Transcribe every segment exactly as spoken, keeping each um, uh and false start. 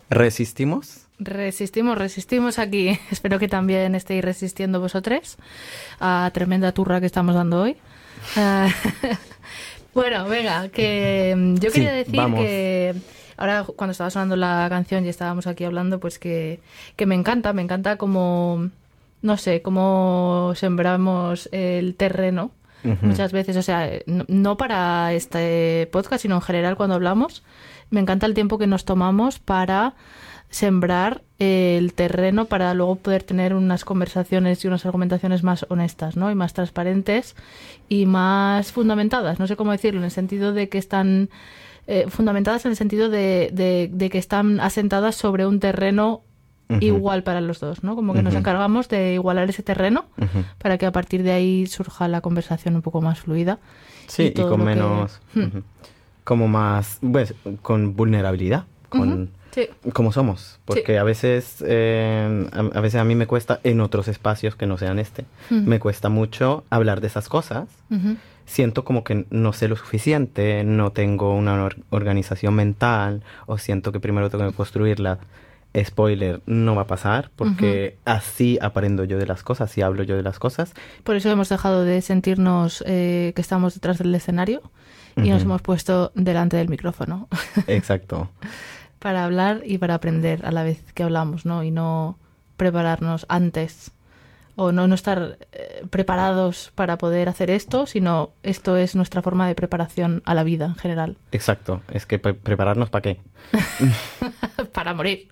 ¿Resistimos? Resistimos, resistimos aquí. Espero que también estéis resistiendo vosotros a tremenda turra que estamos dando hoy. Uh, bueno, venga, que yo quería Sí, decir vamos. que ahora cuando estaba sonando la canción y estábamos aquí hablando, pues que, que me encanta, me encanta como, no sé, cómo sembramos el terreno. Uh-huh. Muchas veces, o sea, no, no para este podcast, sino en general cuando hablamos, me encanta el tiempo que nos tomamos para sembrar el terreno para luego poder tener unas conversaciones y unas argumentaciones más honestas, ¿no? Y más transparentes y más fundamentadas, no sé cómo decirlo, en el sentido de que están eh, fundamentadas en el sentido de, de, de que están asentadas sobre un terreno uh-huh. igual para los dos, ¿no? Como que uh-huh. nos encargamos de igualar ese terreno uh-huh. para que a partir de ahí surja la conversación un poco más fluida. Sí, y, y con menos, que... uh-huh. como más, pues, con vulnerabilidad, con... Uh-huh. Sí. Como somos, porque sí. a veces eh, a, a veces a mí me cuesta en otros espacios que no sean este, uh-huh. me cuesta mucho hablar de esas cosas. Uh-huh. Siento como que no sé lo suficiente, no tengo una or- organización mental, o siento que primero tengo que construirla. Spoiler, no va a pasar, porque uh-huh. así aprendo yo de las cosas y hablo yo de las cosas. Por eso hemos dejado de sentirnos eh, que estamos detrás del escenario y uh-huh. nos hemos puesto delante del micrófono. Exacto. Para hablar y para aprender a la vez que hablamos, ¿no? Y no prepararnos antes o no, no estar eh, preparados para poder hacer esto, sino esto es nuestra forma de preparación a la vida en general. Exacto. Es que pre- prepararnos ¿para qué? Para morir.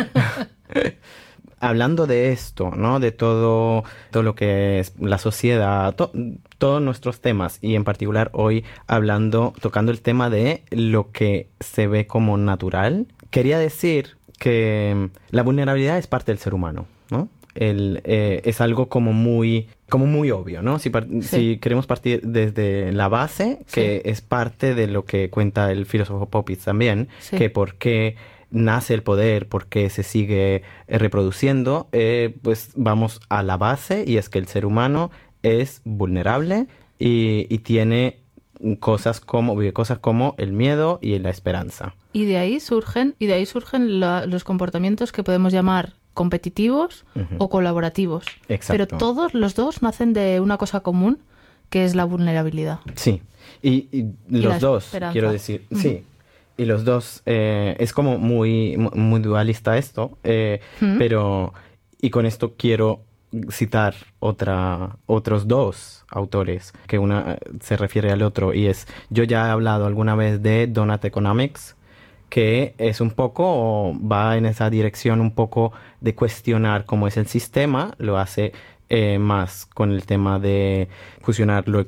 Hablando de esto, ¿no? De todo, todo lo que es la sociedad, to- todos nuestros temas, y en particular hoy hablando, tocando el tema de lo que se ve como natural, quería decir que la vulnerabilidad es parte del ser humano, ¿no? El, eh, es algo como muy, como muy obvio, ¿no? Si, par- sí. si queremos partir desde la base, que sí. es parte de lo que cuenta el filósofo Popitz también, sí. que por qué nace el poder, por qué se sigue eh, reproduciendo, eh, pues vamos a la base, y es que el ser humano es vulnerable y, y tiene cosas como, vive cosas como el miedo y la esperanza. Y de ahí surgen, y de ahí surgen la, los comportamientos que podemos llamar competitivos uh-huh. o colaborativos. Exacto. Pero todos los dos nacen de una cosa común, que es la vulnerabilidad. Sí, y, y los y dos, esperanza. quiero decir, uh-huh. sí. Y los dos, eh, es como muy, muy dualista esto, eh, uh-huh. pero, y con esto quiero citar otra, otros dos autores, que una se refiere al otro, y es, yo ya he hablado alguna vez de Donut Economics, que es un poco, va en esa dirección un poco de cuestionar cómo es el sistema, lo hace eh, más con el tema de fusionar lo,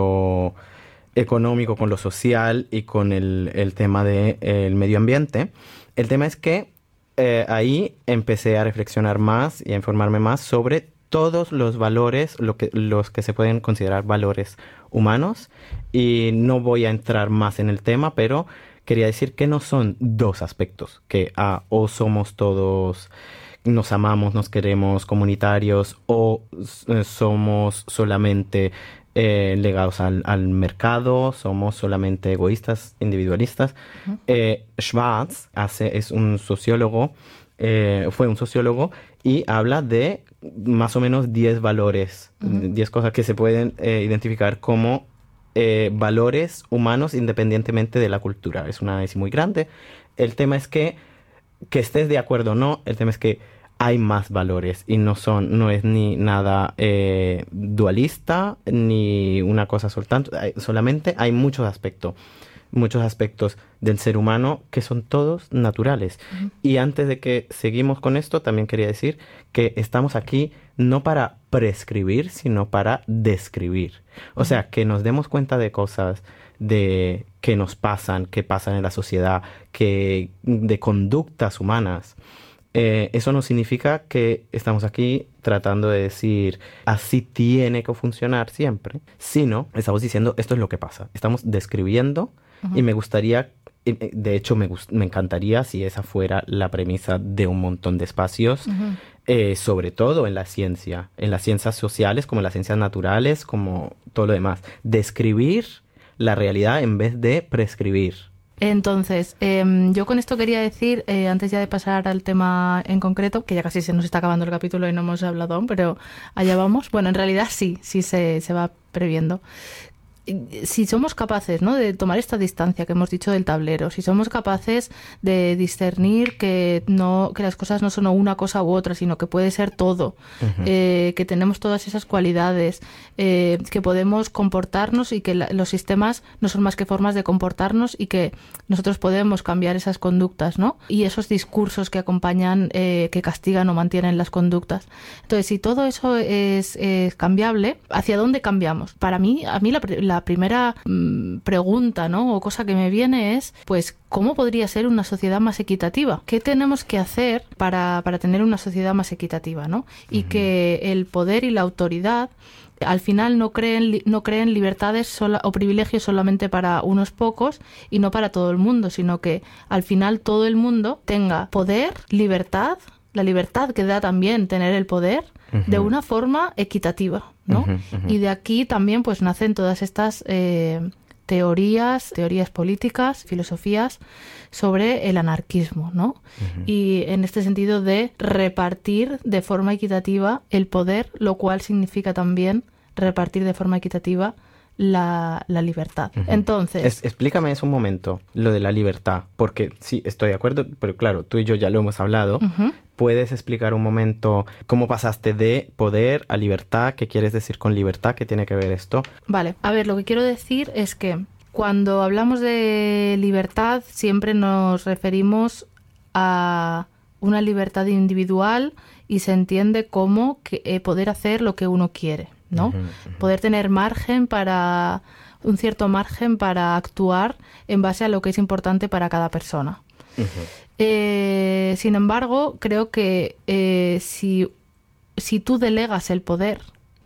lo económico con lo social y con el, el tema del de, medio ambiente. El tema es que eh, ahí empecé a reflexionar más y a informarme más sobre todos los valores, lo que, los que se pueden considerar valores humanos, y no voy a entrar más en el tema, pero quería decir que no son dos aspectos, que ah, o somos todos, nos amamos, nos queremos, comunitarios, o eh, somos solamente eh, legados al, al mercado, somos solamente egoístas, individualistas. Uh-huh. Eh, Schwartz hace, es un sociólogo, eh, fue un sociólogo, y habla de más o menos diez valores, uh-huh. diez cosas que se pueden eh, identificar como Eh, valores humanos independientemente de la cultura. Es un análisis muy grande. El tema es que, que estés de acuerdo o no, el tema es que hay más valores y no son, no es ni nada eh, dualista ni una cosa soltante, solamente hay muchos aspectos, muchos aspectos del ser humano que son todos naturales. Uh-huh. Y antes de que seguimos con esto, también quería decir que estamos aquí no para prescribir, sino para describir. O uh-huh. sea, que nos demos cuenta de cosas de que nos pasan, que pasan en la sociedad, que de conductas humanas. Eh, eso no significa que estamos aquí tratando de decir así tiene que funcionar siempre, sino estamos diciendo esto es lo que pasa. Estamos describiendo uh-huh. y me gustaría, de hecho me, gust- me encantaría si esa fuera la premisa de un montón de espacios, uh-huh. eh, sobre todo en la ciencia, en las ciencias sociales como en las ciencias naturales, como todo lo demás. Describir la realidad en vez de prescribir. Entonces, eh, yo con esto quería decir, eh, antes ya de pasar al tema en concreto, que ya casi se nos está acabando el capítulo y no hemos hablado aún, pero allá vamos. Bueno, en realidad sí, sí se, se va previendo. Si somos capaces, ¿no?, de tomar esta distancia que hemos dicho del tablero, si somos capaces de discernir que no que las cosas no son una cosa u otra, sino que puede ser todo, uh-huh. eh, que tenemos todas esas cualidades, eh, que podemos comportarnos y que la, los sistemas no son más que formas de comportarnos y que nosotros podemos cambiar esas conductas, ¿no? Y esos discursos que acompañan, eh, que castigan o mantienen las conductas. Entonces, si todo eso es, es cambiable, ¿hacia dónde cambiamos? Para mí, a mí la, la La primera mmm, pregunta, ¿no?, o cosa que me viene es, pues, ¿cómo podría ser una sociedad más equitativa? ¿Qué tenemos que hacer para, para tener una sociedad más equitativa, ¿no? Y uh-huh. que el poder y la autoridad al final no creen, no creen libertades sola, o privilegios solamente para unos pocos y no para todo el mundo, sino que al final todo el mundo tenga poder, libertad, la libertad que da también tener el poder, uh-huh. de una forma equitativa, ¿no? Uh-huh, uh-huh. Y de aquí también pues nacen todas estas eh, teorías, teorías políticas, filosofías sobre el anarquismo, ¿no? Uh-huh. Y en este sentido de repartir de forma equitativa el poder, lo cual significa también repartir de forma equitativa la, la libertad. Uh-huh. Entonces... Es, explícame eso un momento, lo de la libertad, porque sí, estoy de acuerdo, pero claro, tú y yo ya lo hemos hablado. Uh-huh. ¿Puedes explicar un momento cómo pasaste de poder a libertad? ¿Qué quieres decir con libertad? ¿Qué tiene que ver esto? Vale, a ver, lo que quiero decir es que cuando hablamos de libertad siempre nos referimos a una libertad individual y se entiende como que, eh, poder hacer lo que uno quiere, ¿no? Uh-huh, uh-huh. Poder tener margen para, un cierto margen para actuar en base a lo que es importante para cada persona. Uh-huh. Eh, sin embargo, creo que eh, si, si tú delegas el poder,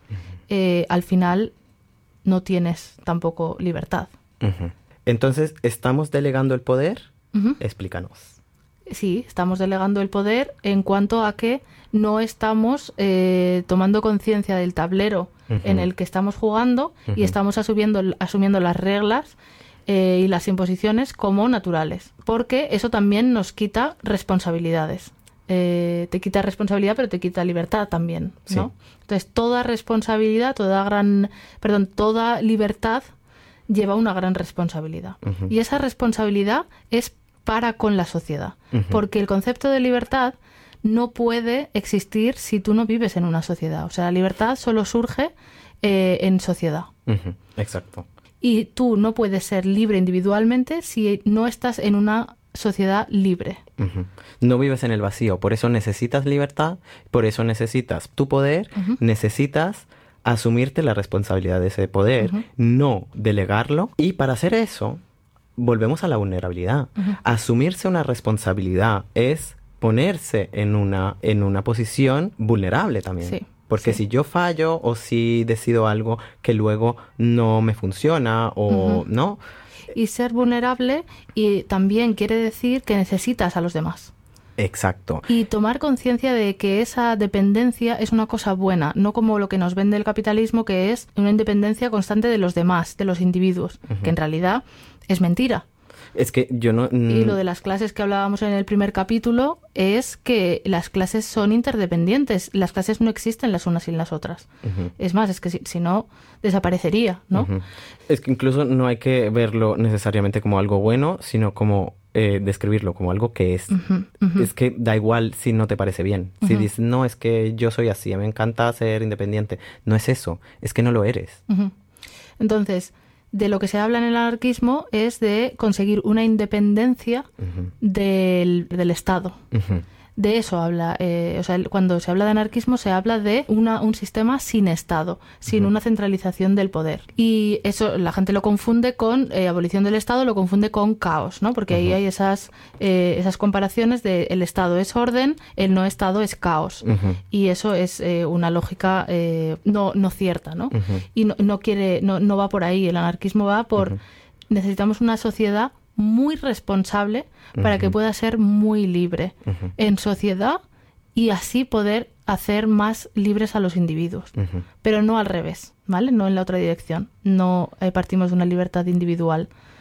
eh, al final no tienes tampoco libertad. Uh-huh. Entonces, ¿estamos delegando el poder? Uh-huh. Explícanos. Sí, estamos delegando el poder en cuanto a que no estamos eh, tomando conciencia del tablero uh-huh. en el que estamos jugando uh-huh. y estamos asumiendo, asumiendo las reglas Eh, y las imposiciones como naturales, porque eso también nos quita responsabilidades. Eh, te quita responsabilidad, pero te quita libertad también, ¿no? Sí. Entonces, toda responsabilidad, toda gran, perdón, toda libertad lleva una gran responsabilidad. Uh-huh. Y esa responsabilidad es para con la sociedad, uh-huh. porque el concepto de libertad no puede existir si tú no vives en una sociedad. O sea, la libertad solo surge eh, en sociedad. Uh-huh. Exacto. Y tú no puedes ser libre individualmente si no estás en una sociedad libre. Uh-huh. No vives en el vacío, por eso necesitas libertad, por eso necesitas tu poder, uh-huh. necesitas asumirte la responsabilidad de ese poder, uh-huh. no delegarlo. Y para hacer eso, volvemos a la vulnerabilidad. Uh-huh. Asumirse una responsabilidad es ponerse en una, en una posición vulnerable también. Sí. Porque sí. si yo fallo o si decido algo que luego no me funciona o uh-huh. no. Y ser vulnerable y también quiere decir que necesitas a los demás. Exacto. Y tomar conciencia de que esa dependencia es una cosa buena, no como lo que nos vende el capitalismo, que es una independencia constante de los demás, de los individuos, uh-huh. que en realidad es mentira. Es que yo no... Mm... Y lo de las clases que hablábamos en el primer capítulo es que las clases son interdependientes. Las clases no existen las unas sin las otras. Uh-huh. Es más, es que si, si no, desaparecería, ¿no? Uh-huh. Es que incluso no hay que verlo necesariamente como algo bueno, sino como eh, describirlo como algo que es. Uh-huh. Uh-huh. Es que da igual si no te parece bien. Uh-huh. Si dices, no, es que yo soy así, me encanta ser independiente. No es eso, es que no lo eres. Uh-huh. Entonces... de lo que se habla en el anarquismo es de conseguir una independencia uh-huh. del, del Estado. Uh-huh. De eso habla, eh, o sea, cuando se habla de anarquismo se habla de una, un sistema sin Estado, sin uh-huh. una centralización del poder. Y eso la gente lo confunde con eh, abolición del Estado, lo confunde con caos, ¿no? Porque uh-huh. ahí hay esas, eh, esas comparaciones de el Estado es orden, el no Estado es caos. Uh-huh. Y eso es eh, una lógica eh, no, no cierta, ¿no? Uh-huh. Y no, no quiere, no, no va por ahí. El anarquismo va por uh-huh. necesitamos una sociedad muy responsable para uh-huh. que pueda ser muy libre uh-huh. en sociedad y así poder hacer más libres a los individuos. Uh-huh. Pero no al revés, ¿vale? No en la otra dirección. No eh, partimos de una libertad individual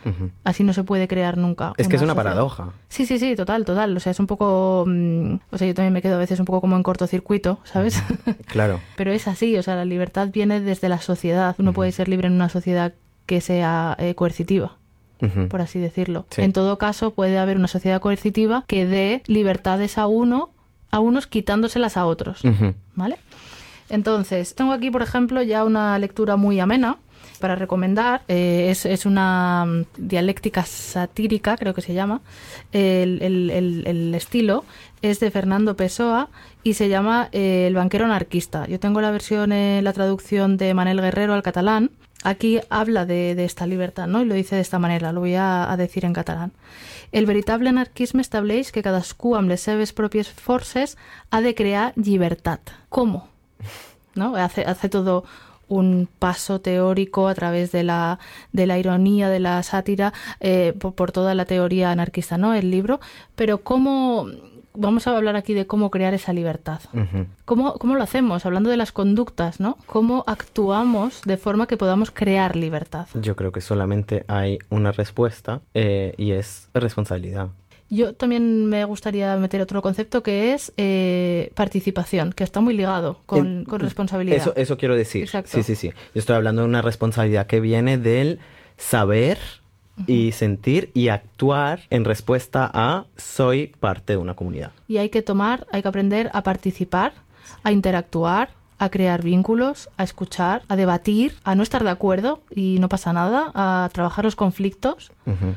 Uh-huh. Así no se puede crear nunca. Es que es una sociedad. paradoja. Sí, sí, sí, total, total. O sea, es un poco... Mmm, o sea, yo también me quedo a veces un poco como en cortocircuito, ¿sabes? Claro. Pero es así, o sea, la libertad viene desde la sociedad. Uno uh-huh. puede ser libre en una sociedad que sea eh, coercitiva. Uh-huh. Por así decirlo. Sí. En todo caso, puede haber una sociedad coercitiva que dé libertades a uno, a unos quitándoselas a otros, uh-huh. ¿vale? Entonces, tengo aquí, por ejemplo, ya una lectura muy amena para recomendar. Eh, es, es una dialéctica satírica, creo que se llama. El, el, el, el estilo es de Fernando Pessoa y se llama eh, El banquero anarquista. Yo tengo la versión, en la traducción de Manel Guerrero al catalán. Aquí habla de, de esta libertad, ¿no? Y lo dice de esta manera, lo voy a, a decir en catalán. El veritable anarquisme estableix que cadascú amb les seves pròpies forces ha de crear llibertat. ¿Cómo? ¿No? Hace, hace todo un paso teórico a través de la, de la ironía, de la sátira, eh, por, por toda la teoría anarquista, ¿no? El libro. Pero ¿cómo...? Vamos a hablar aquí de cómo crear esa libertad. Uh-huh. ¿Cómo, ¿Cómo lo hacemos? Hablando de las conductas, ¿no? ¿Cómo actuamos de forma que podamos crear libertad? Yo creo que solamente hay una respuesta eh, y es responsabilidad. Yo también me gustaría meter otro concepto que es eh, participación, que está muy ligado con, eh, con responsabilidad. Eso, eso quiero decir. Exacto. Sí, sí, sí. Yo estoy hablando de una responsabilidad que viene del saber y sentir y actuar en respuesta a soy parte de una comunidad. Y hay que tomar, hay que aprender a participar, a interactuar, a crear vínculos, a escuchar, a debatir, a no estar de acuerdo y no pasa nada, a trabajar los conflictos uh-huh.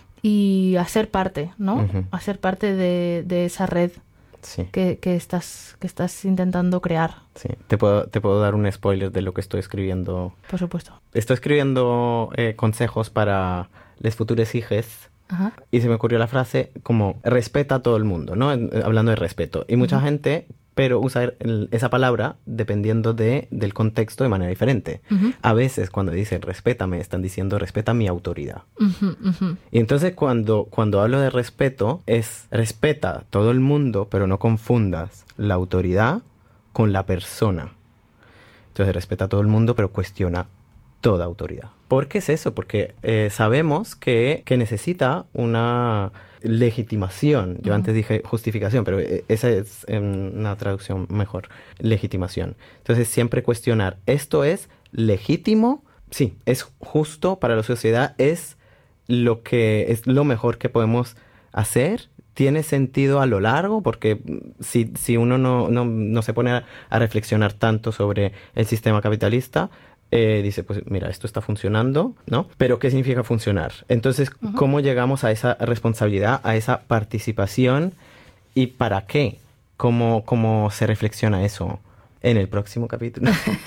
y a ser parte, ¿no? Uh-huh. A ser parte de, de esa red sí. que, que, estás, que estás intentando crear. Sí, te puedo, te puedo dar un spoiler de lo que estoy escribiendo. Por supuesto. Estoy escribiendo eh, consejos para les futures hijes. Ajá. Y se me ocurrió la frase como respeta a todo el mundo, ¿no? Hablando de respeto. Y mucha uh-huh. gente, pero usa el, esa palabra dependiendo de, del contexto de manera diferente. Uh-huh. A veces cuando dicen respétame, están diciendo respeta mi autoridad. Uh-huh, uh-huh. Y entonces cuando, cuando hablo de respeto, es respeta a todo el mundo, pero no confundas la autoridad con la persona. Entonces respeta a todo el mundo, pero cuestiona toda autoridad. ¿Por qué es eso? Porque eh, sabemos que, que necesita una legitimación. Yo uh-huh. antes dije justificación, pero esa es eh, una traducción mejor. Legitimación. Entonces siempre cuestionar, ¿esto es legítimo? Sí, es justo para la sociedad, es lo que es lo mejor que podemos hacer. ¿Tiene sentido a lo largo? Porque si, si uno no, no, no se pone a, a reflexionar tanto sobre el sistema capitalista, Eh, dice, pues mira, esto está funcionando, ¿no? Pero ¿qué significa funcionar? Entonces, uh-huh. ¿cómo llegamos a esa responsabilidad, a esa participación y para qué? ¿Cómo, cómo se reflexiona eso en el próximo capítulo?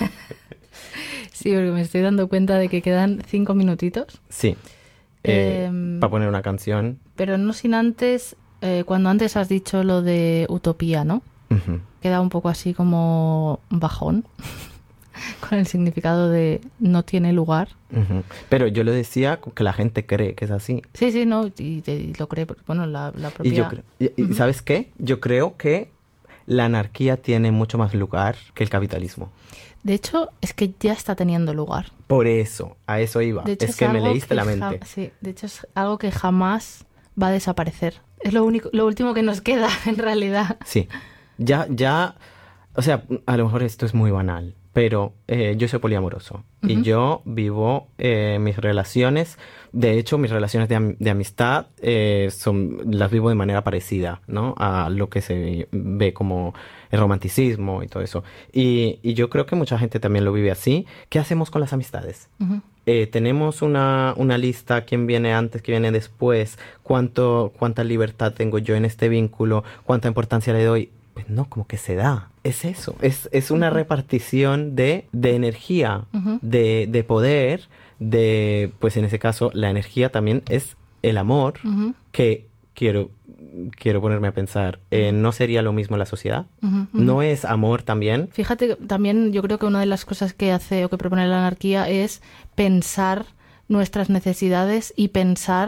Sí, porque me estoy dando cuenta de que quedan cinco minutitos. Sí, eh, eh, para poner una canción. Pero no sin antes, eh, cuando antes has dicho lo de utopía, ¿no? Uh-huh. Queda un poco así como bajón. Con el significado de no tiene lugar. Uh-huh. Pero yo lo decía que la gente cree que es así. Sí, sí, no, y, y lo cree, bueno, la, la propia... Y, yo cre- y, y uh-huh. ¿sabes qué? Yo creo que la anarquía tiene mucho más lugar que el capitalismo. De hecho, es que ya está teniendo lugar. Por eso, a eso iba. De hecho, es, es que me que leíste la mente. Ja- sí, de hecho es algo que jamás va a desaparecer. Es lo único, lo último que nos queda, en realidad. Sí, ya, ya, o sea, a lo mejor esto es muy banal, pero eh, yo soy poliamoroso uh-huh. y yo vivo eh, mis relaciones, de hecho mis relaciones de, am- de amistad eh, son, las vivo de manera parecida, ¿no? A lo que se ve como el romanticismo y todo eso. Y, y yo creo que mucha gente también lo vive así. ¿Qué hacemos con las amistades? Uh-huh. Eh, tenemos una, una lista, quién viene antes, quién viene después, cuánto, cuánta libertad tengo yo en este vínculo, cuánta importancia le doy. Pues no, como que se da. Es eso. Es, es una uh-huh. repartición de, de energía, uh-huh. de, de poder, de, pues en ese caso, la energía también es el amor, uh-huh. que quiero, quiero ponerme a pensar, eh, ¿no sería lo mismo la sociedad? Uh-huh. Uh-huh. ¿No es amor también? Fíjate, también yo creo que una de las cosas que hace o que propone la anarquía es pensar nuestras necesidades y pensar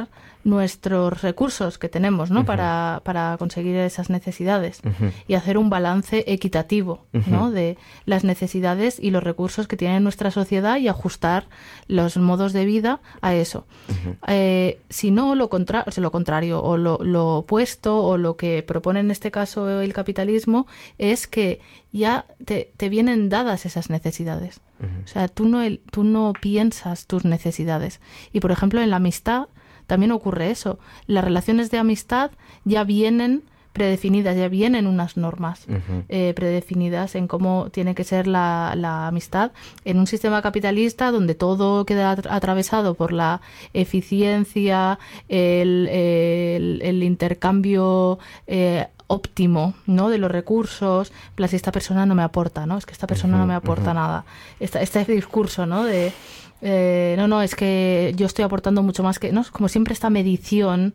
nuestros recursos que tenemos, ¿no? Uh-huh. para, para conseguir esas necesidades uh-huh. y hacer un balance equitativo uh-huh. ¿no? de las necesidades y los recursos que tiene nuestra sociedad y ajustar los modos de vida a eso. Uh-huh. Eh, si no, lo, contra- o sea, lo contrario o lo, lo opuesto o lo que propone en este caso el capitalismo es que ya te, te vienen dadas esas necesidades. Uh-huh. O sea, tú no, el, tú no piensas tus necesidades. Y, por ejemplo, en la amistad también ocurre eso. Las relaciones de amistad ya vienen predefinidas, ya vienen unas normas uh-huh. eh, predefinidas en cómo tiene que ser la, la amistad en un sistema capitalista donde todo queda at- atravesado por la eficiencia, el, el, el intercambio eh, óptimo, ¿no? De los recursos. Si esta persona no me aporta, ¿no? Es que esta persona uh-huh, no me aporta uh-huh. nada. Esta, este discurso, ¿no? De eh, no, no, es que yo estoy aportando mucho más que, ¿no? Como siempre esta medición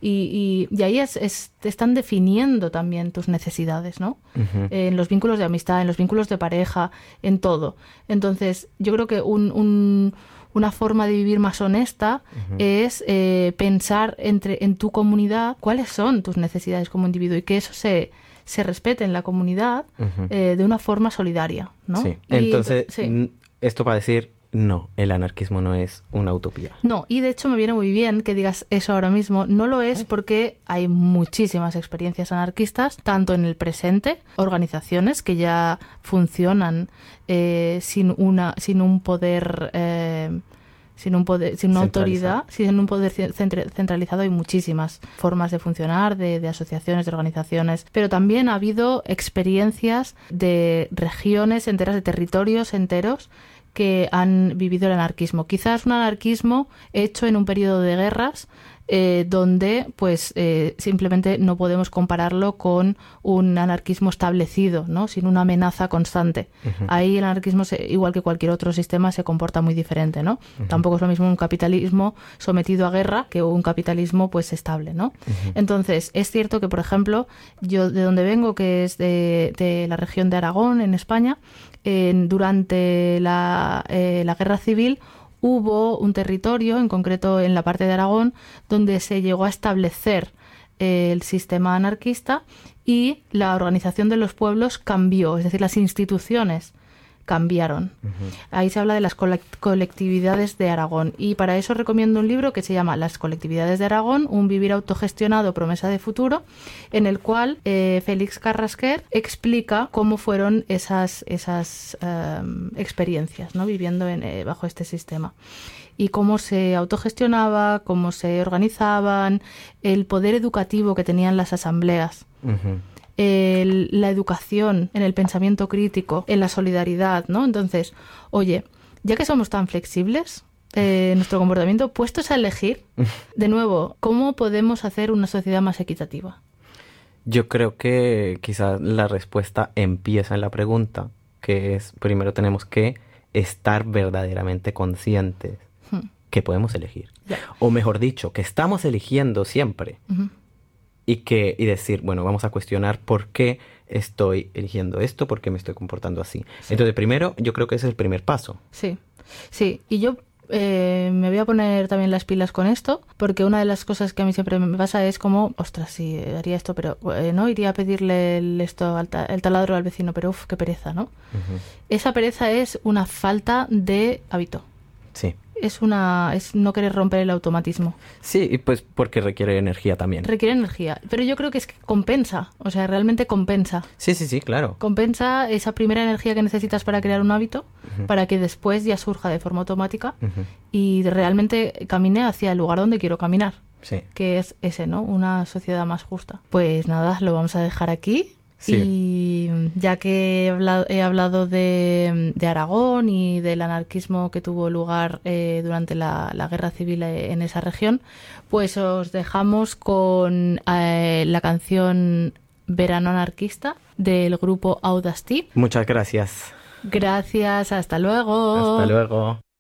y, y, y ahí es, es, te están definiendo también tus necesidades, ¿no? Uh-huh. Eh, en los vínculos de amistad, en los vínculos de pareja, en todo. Entonces, yo creo que un, un una forma de vivir más honesta uh-huh. es eh, pensar entre en tu comunidad cuáles son tus necesidades como individuo y que eso se, se respete en la comunidad uh-huh. eh, de una forma solidaria, ¿no? Sí. Y, Entonces, sí. esto para decir, no, el anarquismo no es una utopía. No, y de hecho me viene muy bien que digas eso ahora mismo. No lo es porque hay muchísimas experiencias anarquistas, tanto en el presente, organizaciones que ya funcionan eh, sin una, sin un poder, eh, sin un poder, sin una autoridad, sin un poder centralizado. Hay muchísimas formas de funcionar, de, de asociaciones, de organizaciones, pero también ha habido experiencias de regiones enteras, de territorios enteros que han vivido el anarquismo. Quizás un anarquismo hecho en un periodo de guerras eh, donde pues eh, simplemente no podemos compararlo con un anarquismo establecido, ¿no? Sin una amenaza constante. Uh-huh. Ahí el anarquismo, se, igual que cualquier otro sistema, se comporta muy diferente, ¿no? Uh-huh. Tampoco es lo mismo un capitalismo sometido a guerra que un capitalismo pues estable, ¿no? Uh-huh. Entonces, es cierto que, por ejemplo, yo de donde vengo, que es de, de la región de Aragón, en España, En, durante la, eh, la guerra civil hubo un territorio, en concreto en la parte de Aragón, donde se llegó a establecer eh, el sistema anarquista y la organización de los pueblos cambió, es decir, las instituciones cambiaron. Uh-huh. Ahí se habla de las colectividades de Aragón y para eso recomiendo un libro que se llama Las colectividades de Aragón, un vivir autogestionado, promesa de futuro, en el cual eh, Félix Carrasquer explica cómo fueron esas, esas eh, experiencias, ¿no? Viviendo en, eh, bajo este sistema y cómo se autogestionaba, cómo se organizaban, el poder educativo que tenían las asambleas. Uh-huh. El, la educación, en el pensamiento crítico, en la solidaridad, ¿no? Entonces, oye, ya que somos tan flexibles eh, en nuestro comportamiento, puestos a elegir, de nuevo, ¿cómo podemos hacer una sociedad más equitativa? Yo creo que quizás la respuesta empieza en la pregunta, que es, primero tenemos que estar verdaderamente conscientes hmm. que podemos elegir. Yeah. O mejor dicho, que estamos eligiendo siempre. Uh-huh. Y, que, y decir, bueno, vamos a cuestionar por qué estoy eligiendo esto, por qué me estoy comportando así. Sí. Entonces, primero, yo creo que ese es el primer paso. Sí, sí. Y yo eh, me voy a poner también las pilas con esto, porque una de las cosas que a mí siempre me pasa es como, ostras, sí, haría esto, pero eh, no iría a pedirle el, esto, al ta- el taladro al vecino, pero uff, qué pereza, ¿no? Uh-huh. Esa pereza es una falta de hábito. Sí. Es una es no querer romper el automatismo. Sí, y pues porque requiere energía también. Requiere energía, pero yo creo que es que compensa, o sea, realmente compensa. Sí, sí, sí, claro. Compensa esa primera energía que necesitas para crear un hábito, uh-huh. para que después ya surja de forma automática uh-huh. y realmente camine hacia el lugar donde quiero caminar. Sí. Que es ese, ¿no? Una sociedad más justa. Pues nada, lo vamos a dejar aquí. Sí. Y ya que he hablado, he hablado de, de Aragón y del anarquismo que tuvo lugar eh, durante la, la guerra civil en esa región, pues os dejamos con eh, la canción Verano Anarquista del grupo Audacity. Muchas gracias. Gracias, hasta luego. Hasta luego.